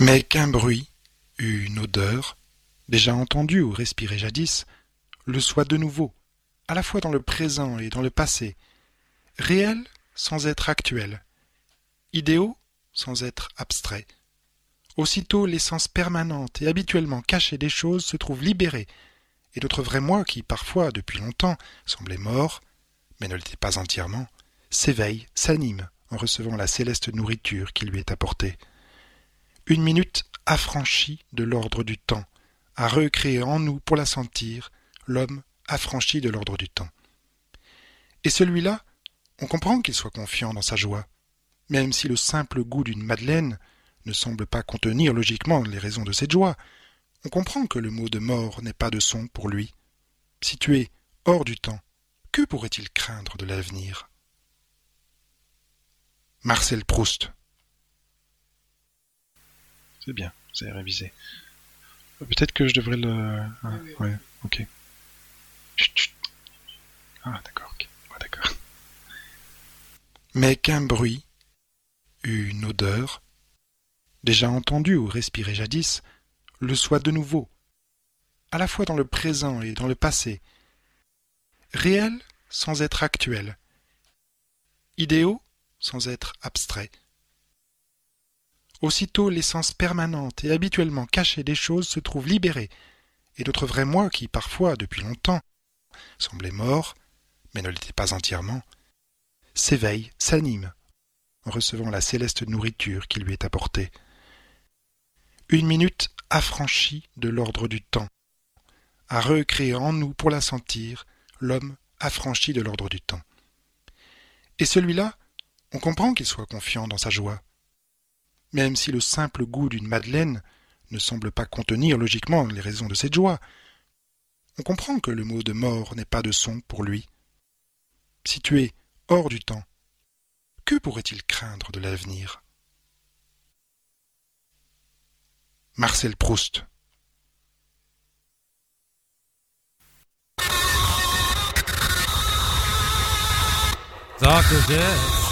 Mais qu'un bruit, une odeur, déjà entendue ou respirée jadis, le soit de nouveau, à la fois dans le présent et dans le passé, réels sans être actuels, idéaux sans être abstraits. Aussitôt l'essence permanente et habituellement cachée des choses se trouve libérée, et notre vrai moi, qui parfois, depuis longtemps, semblait mort, mais ne l'était pas entièrement, s'éveille, s'anime en recevant la céleste nourriture qui lui est apportée. Une minute affranchie de l'ordre du temps, à recréer en nous pour la sentir, l'homme affranchi de l'ordre du temps. Et celui-là, on comprend qu'il soit confiant dans sa joie, même si le simple goût d'une madeleine ne semble pas contenir logiquement les raisons de cette joie. On comprend que le mot de mort n'est pas de son pour lui. Situé hors du temps, que pourrait-il craindre de l'avenir? Marcel Proust. C'est bien, vous avez révisé. Peut-être que je devrais le... Ah, ouais, ok. Chut, chut. Ah, d'accord, ok. Ouais, d'accord. Mais qu'un bruit, une odeur, déjà entendue ou respirée jadis, le soit de nouveau, à la fois dans le présent et dans le passé, réels sans être actuels, idéaux sans être abstraits. Aussitôt l'essence permanente et habituellement cachée des choses se trouve libérée, et notre vrai moi, qui parfois, depuis longtemps, semblait mort, mais ne l'était pas entièrement, s'éveille, s'anime, en recevant la céleste nourriture qui lui est apportée. Une minute affranchie de l'ordre du temps, à recréer en nous pour la sentir, l'homme affranchi de l'ordre du temps. Et celui-là, on comprend qu'il soit confiant dans sa joie, même si le simple goût d'une madeleine ne semble pas contenir logiquement les raisons de cette joie. On comprend que le mot de mort n'est pas de son pour lui. Situé hors du temps, que pourrait-il craindre de l'avenir? Marcel Proust. Dr. Death.